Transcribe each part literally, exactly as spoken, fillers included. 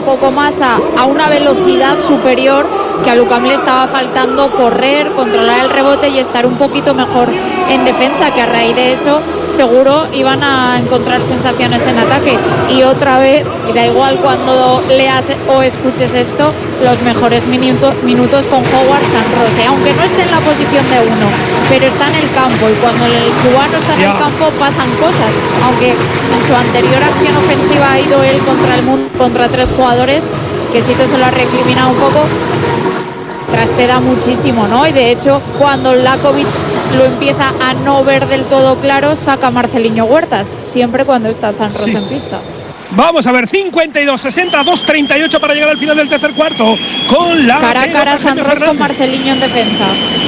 poco más a, a una velocidad superior, que a Lucam le estaba faltando correr, controlar el rebote y estar un poquito mejor en defensa, que a raíz de eso seguro iban a encontrar sensaciones en ataque. Y otra vez, y da igual cuando leas o escuches esto, los mejores minuto, minutos con Howard Sanrose, aunque no esté en la posición de uno, pero está en el campo, y cuando el cubano está en ya. el campo pasan cosas, aunque en su anterior acción ofensiva ha ido él contra el mundo, contra tres jugadores, que Sito se lo ha recriminado un poco, trasteda muchísimo, ¿no? Y de hecho, cuando Lakovic lo empieza a no ver del todo claro, saca a Marceliño Huertas, siempre cuando está Sanrose sí. en pista. Vamos a ver, cincuenta y dos sesenta, dos treinta y ocho para llegar al final del tercer cuarto, con la cara a cara Sanrose con Marceliño en defensa.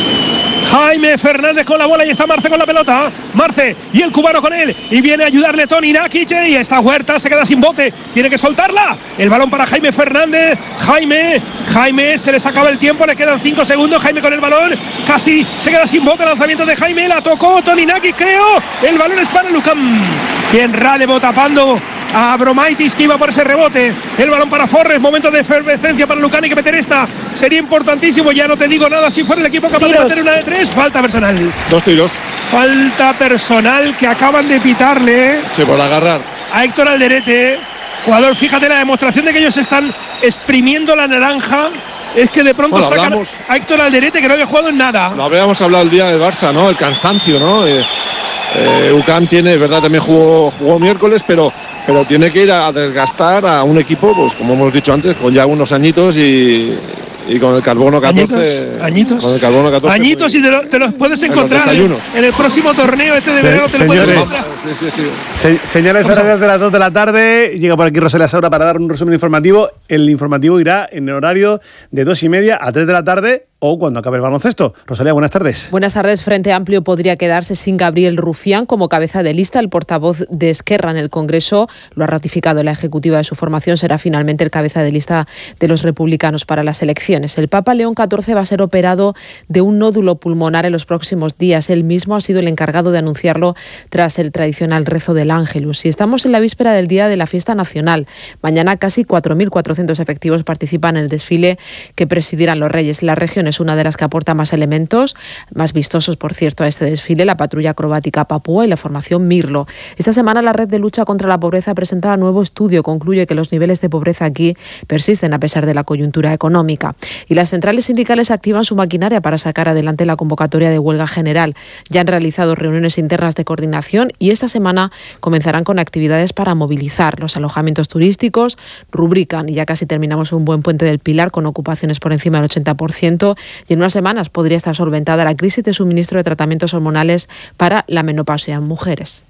Jaime Fernández con la bola y está Marce con la pelota. Marce y el cubano con él. Y viene a ayudarle Toni Nakic. Y esta Huerta se queda sin bote. Tiene que soltarla. El balón para Jaime Fernández. Jaime, Jaime, se les acaba el tiempo. Le quedan cinco segundos. Jaime con el balón. Casi se queda sin bote. Lanzamiento de Jaime. La tocó Toni Nakic, creo. El balón es para Lucam. Bien, Radebo tapando a Abromaitis, que iba por ese rebote. El balón para Forres, momento de efervescencia para Lucán. Hay que meter esta, sería importantísimo. Ya no te digo nada si fuera el equipo capaz tiros. de meter una de tres. Falta personal. Dos tiros. Falta personal que acaban de pitarle. Sí, por agarrar a Héctor Alderete, jugador. Fíjate la demostración de que ellos están exprimiendo la naranja. Es que de pronto bueno, sacan hablamos, a Héctor Alderete, que no había jugado en nada. Lo habíamos hablado el día del Barça, ¿no? El cansancio, ¿no? Eh, eh, UCAM tiene, verdad, también jugó, jugó miércoles, pero pero tiene que ir a desgastar a un equipo, pues como hemos dicho antes, con ya unos añitos y, y con el carbono catorce. Añitos, añitos. Con el carbono catorce. Añitos y te, lo, te los puedes encontrar en, en el próximo torneo este de verano. Se, te lo puedes encontrar. Sí, sí, sí. Se, señores, horarios de las dos de la tarde. Llega por aquí Rosalía Saura para dar un resumen informativo. El informativo irá en el horario de dos y media a tres de la tarde, o cuando acabe el baloncesto. Rosalía, buenas tardes. Buenas tardes. Frente Amplio podría quedarse sin Gabriel Rufián como cabeza de lista. El portavoz de Esquerra en el Congreso lo ha ratificado. La ejecutiva de su formación será finalmente el cabeza de lista de los republicanos para las elecciones. El Papa León catorce va a ser operado de un nódulo pulmonar en los próximos días. Él mismo ha sido el encargado de anunciarlo tras el tradicional rezo del Ángelus. Y estamos en la víspera del día de la fiesta nacional. Mañana casi cuatro mil cuatrocientos efectivos participan en el desfile que presidirán los Reyes. La región es una de las que aporta más elementos, más vistosos, por cierto, a este desfile, la patrulla acrobática Papúa y la formación Mirlo. Esta semana la Red de Lucha contra la Pobreza presentaba nuevo estudio. Concluye que los niveles de pobreza aquí persisten a pesar de la coyuntura económica. Y las centrales sindicales activan su maquinaria para sacar adelante la convocatoria de huelga general. Ya han realizado reuniones internas de coordinación y esta semana comenzarán con actividades para movilizar. Los alojamientos turísticos rubrican, y ya casi terminamos un buen puente del Pilar con ocupaciones por encima del ochenta por ciento, y en unas semanas podría estar solventada la crisis de suministro de tratamientos hormonales para la menopausia en mujeres.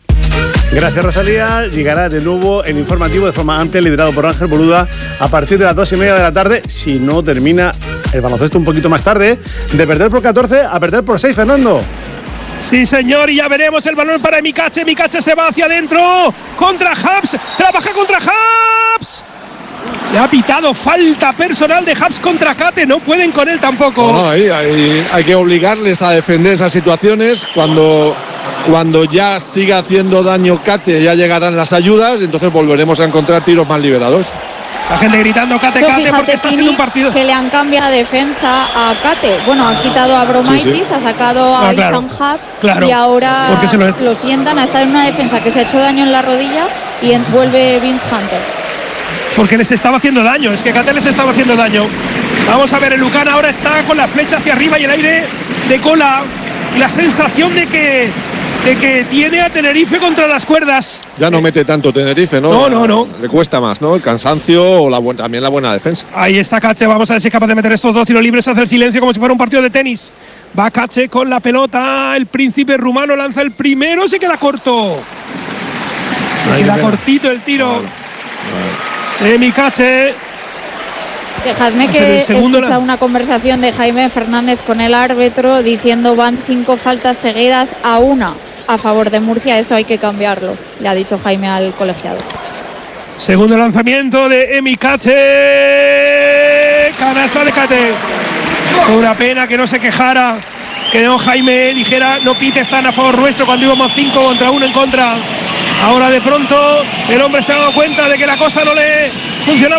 Gracias, Rosalía. Llegará de nuevo el informativo de forma amplia, liderado por Ángel Boluda, a partir de las dos y media de la tarde, si no termina el baloncesto un poquito más tarde. De perder por catorce a perder por seis, Fernando. Sí, señor, y ya veremos el balón para Mikache. Mikache se va hacia adentro contra Habs. Trabaja contra Habs. Le ha pitado falta personal de Habs contra Cate. No pueden con él tampoco. No, hay, hay, hay que obligarles a defender esas situaciones. Cuando, cuando ya siga haciendo daño Cate, ya llegarán las ayudas. Entonces volveremos a encontrar tiros más liberados. La gente gritando Cate, Cate, porque está siendo un partido que le han cambiado defensa a Cate. Bueno, ha quitado a Abromaitis, sí, sí. ha sacado a ah, claro, Ethan Hub claro, y ahora lo... lo sientan. Ha estado en una defensa que se ha hecho daño en la rodilla y en... vuelve Vince Hunter. Porque les estaba haciendo daño, es que Cate les estaba haciendo daño. Vamos a ver, el Lucán ahora está con la flecha hacia arriba y el aire de cola. Y la sensación de que, de que tiene a Tenerife contra las cuerdas. Ya no mete tanto Tenerife, ¿no? No, no, no. Le cuesta más, ¿no? El cansancio o la bu- también la buena defensa. Ahí está Cache, vamos a ver si es capaz de meter estos dos tiros libres. Hace el silencio como si fuera un partido de tenis. Va Cache con la pelota, el príncipe rumano lanza el primero, se queda corto. Se Ay, queda cortito el tiro. Vale. Vale. Eh, Mikache. Dejadme que escucha una conversación de Jaime Fernández con el árbitro diciendo van cinco faltas seguidas a una a favor de Murcia. Eso hay que cambiarlo, le ha dicho Jaime al colegiado. Segundo lanzamiento de Emi Cache. Canasta de Cate. Fue una pena que no se quejara, que no Jaime dijera no pites tan a favor nuestro cuando íbamos cinco contra uno en contra. Ahora de pronto el hombre se ha dado cuenta de que la cosa no le funcionaba.